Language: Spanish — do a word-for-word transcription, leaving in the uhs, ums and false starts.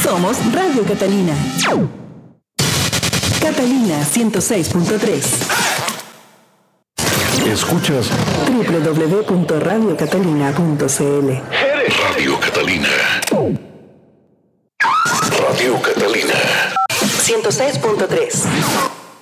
Somos Radio Catalina. Catalina ciento seis punto tres. Escuchas doble u doble u doble u punto radio catalina punto c l. Radio Catalina. Radio Catalina. ciento seis punto tres.